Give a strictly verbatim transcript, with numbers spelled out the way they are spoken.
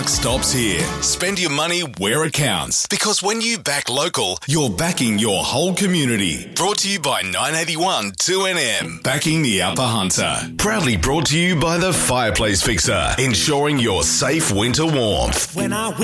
stops here. Spend your money where it counts. Because when you back local, you're backing your whole community. Brought to you by nine eighty-one two N M. Backing the Upper Hunter. Proudly brought to you by the Fireplace Fixer. Ensuring your safe winter warmth. When I